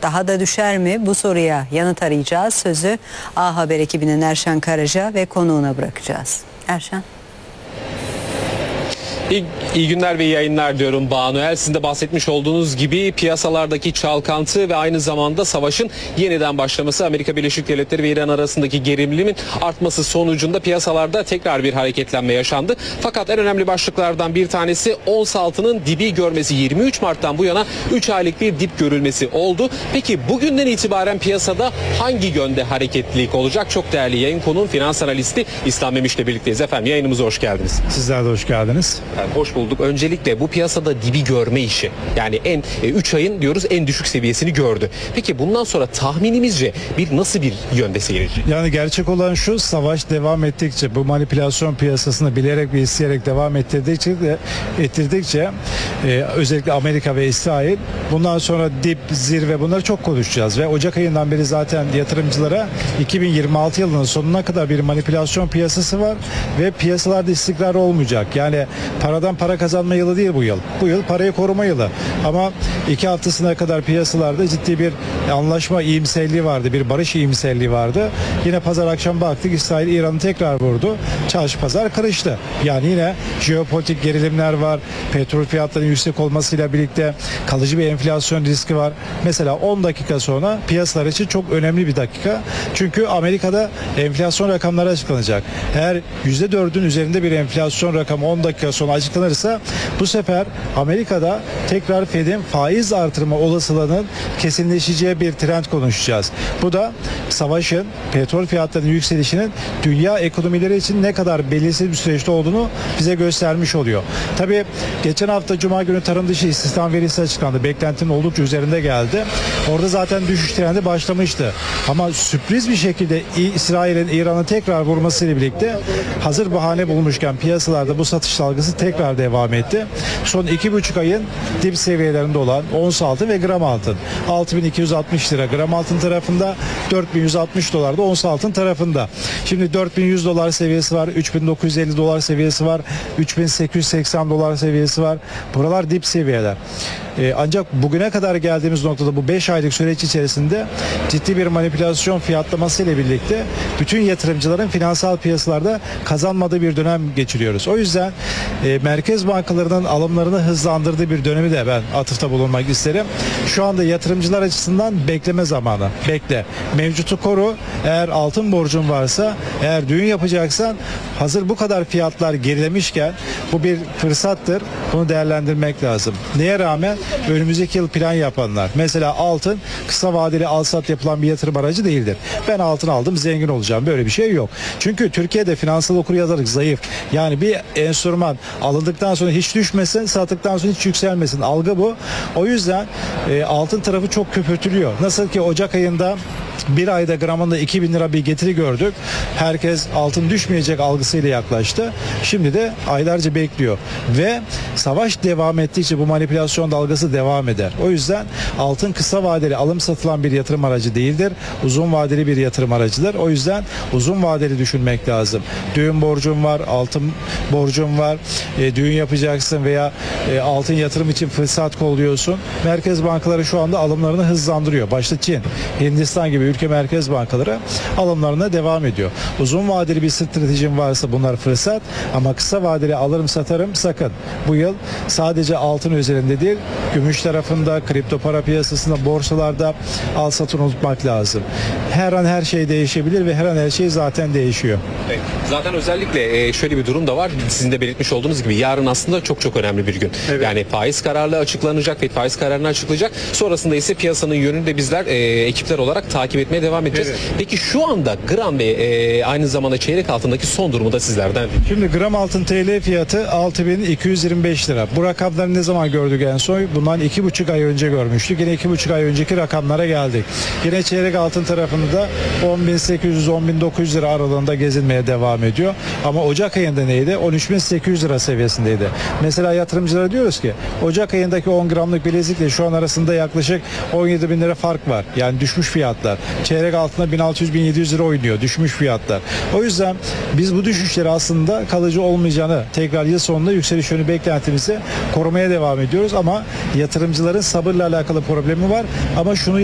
daha da düşer mi? Bu soruya yanıt arayacağız. Sözü A Haber ekibinin Erşan Karaca ve konuğuna bırakacağız. Erşan. İyi günler ve iyi yayınlar diyorum Banu El. Sizin de bahsetmiş olduğunuz gibi piyasalardaki çalkantı ve aynı zamanda savaşın yeniden başlaması, Amerika Birleşik Devletleri ve İran arasındaki gerilimin artması sonucunda piyasalarda tekrar bir hareketlenme yaşandı. Fakat en önemli başlıklardan bir tanesi ons altının dibi görmesi. 23 Mart'tan bu yana 3 aylık bir dip görülmesi oldu. Peki bugünden itibaren piyasada hangi yönde hareketlilik olacak? Çok değerli yayın konuğum finans analisti İslam Memiş'le birlikteyiz. Efendim yayınımıza hoş geldiniz. Sizler de hoş geldiniz. Hoş bulduk. Öncelikle bu piyasada dibi görme işi, yani 3 ayın diyoruz en düşük seviyesini gördü. Peki bundan sonra tahminimizce nasıl bir yönde seyredecek? Yani gerçek olan şu, savaş devam ettikçe, bu manipülasyon piyasasını bilerek ve isteyerek devam ettirdikçe özellikle Amerika ve İsrail, bundan sonra dip, zirve, bunları çok konuşacağız ve Ocak ayından beri zaten yatırımcılara 2026 yılının sonuna kadar bir manipülasyon piyasası var ve piyasalarda istikrar olmayacak. Yani paradan para kazanma yılı değil bu yıl. Bu yıl parayı koruma yılı. Ama 2 haftasına kadar piyasalarda ciddi bir anlaşma iyimserliği vardı. Bir barış iyimserliği vardı. Yine pazar akşam baktık, İsrail İran'ı tekrar vurdu. Çarşı pazar karıştı. Yani yine jeopolitik gerilimler var. Petrol fiyatlarının yüksek olmasıyla birlikte kalıcı bir enflasyon riski var. Mesela 10 dakika sonra piyasalar için çok önemli bir dakika. Çünkü Amerika'da enflasyon rakamları açıklanacak. Eğer %4'ün üzerinde bir enflasyon rakamı 10 dakika sonra açıklanırsa, bu sefer Amerika'da tekrar Fed'in faiz artırma olasılığının kesinleşeceği bir trend konuşacağız. Bu da savaşın, petrol fiyatlarının yükselişinin dünya ekonomileri için ne kadar belirsiz bir süreçte olduğunu bize göstermiş oluyor. Tabii geçen hafta Cuma günü tarım dışı istihdam verisi açıklandı. Beklentinin oldukça üzerinde geldi. Orada zaten düşüş trendi başlamıştı. Ama sürpriz bir şekilde İsrail'in İran'ı tekrar vurmasıyla birlikte hazır bahane bulmuşken piyasalarda bu satış dalgası tekrar devam etti. Son 2,5 ayın dip seviyelerinde olan ons altın ve gram altın. 6.260 lira gram altın tarafında, 4.160 dolar da ons altın tarafında. Şimdi 4.100 dolar seviyesi var, 3.950 dolar seviyesi var, 3.880 dolar seviyesi var. Buralar dip seviyeler. Ancak bugüne kadar geldiğimiz noktada bu 5 aylık süreç içerisinde ciddi bir manipülasyon fiyatlaması ile birlikte bütün yatırımcıların finansal piyasalarda kazanmadığı bir dönem geçiriyoruz. O yüzden merkez bankalarının alımlarını hızlandırdığı bir dönemi de ben atıfta bulunmak isterim. Şu anda yatırımcılar açısından bekleme zamanı. Bekle. Mevcutu koru. Eğer altın borcun varsa, eğer düğün yapacaksan, hazır bu kadar fiyatlar gerilemişken bu bir fırsattır. Bunu değerlendirmek lazım. Neye rağmen? Önümüzdeki yıl plan yapanlar. Mesela altın kısa vadeli al-sat yapılan bir yatırım aracı değildir. Ben altın aldım, zengin olacağım. Böyle bir şey yok. Çünkü Türkiye'de finansal okuryazarlık zayıf. Yani bir enstrüman alındıktan sonra hiç düşmesin, sattıktan sonra hiç yükselmesin. Algı bu. O yüzden altın tarafı çok köpürtülüyor. Nasıl ki Ocak ayında bir ayda gramında 2.000 lira bir getiri gördük. Herkes altın düşmeyecek algısıyla yaklaştı. Şimdi de aylarca bekliyor. Ve savaş devam ettikçe bu manipülasyon dalgası devam eder. O yüzden altın kısa vadeli alım satılan bir yatırım aracı değildir. Uzun vadeli bir yatırım aracıdır. O yüzden uzun vadeli düşünmek lazım. Düğün borcun var, altın borcun var. Düğün yapacaksın veya altın yatırım için fırsat kolluyorsun. Merkez bankaları şu anda alımlarını hızlandırıyor. Başta Çin, Hindistan gibi ülke merkez bankaları alımlarına devam ediyor. Uzun vadeli bir stratejin varsa bunlar fırsat, ama kısa vadeli alırım satarım sakın. Bu yıl sadece altın üzerinde değil, gümüş tarafında, kripto para piyasasında, borsalarda al satın unutmak lazım. Her an her şey değişebilir ve her an her şey zaten değişiyor. Evet. Zaten özellikle şöyle bir durum da var. Sizin de belirtmiş olduğunuz gibi yarın aslında çok önemli bir gün. Evet. Yani faiz kararı açıklanacak ve faiz kararını açıklayacak. Sonrasında ise piyasanın yönünü de bizler ekipler olarak takip etmeye devam edeceğiz. Evet. Peki şu anda gram ve aynı zamanda çeyrek altındaki son durumu da sizlerden. Şimdi gram altın TL fiyatı 6.225 lira. Bu rakamları ne zaman gördük en son? Bundan 2,5 ay önce görmüştük. Yine 2,5 ay önceki rakamlara geldik. Yine çeyrek altın tarafında 10.800-10.900 lira aralığında gezinmeye devam ediyor. Ama Ocak ayında neydi? 13.800 lira seviyesindeydi. Mesela yatırımcılara diyoruz ki Ocak ayındaki 10 gramlık bilezikle şu an arasında yaklaşık 17.000 lira fark var. Yani düşmüş fiyatlar. Çeyrek altında 1600-1700 lira oynuyor. Düşmüş fiyatlar. O yüzden biz bu düşüşleri aslında kalıcı olmayacağını, tekrar yıl sonunda yükseliş yönü beklentimizi korumaya devam ediyoruz. Ama yatırımcıların sabırla alakalı problemi var. Ama şunu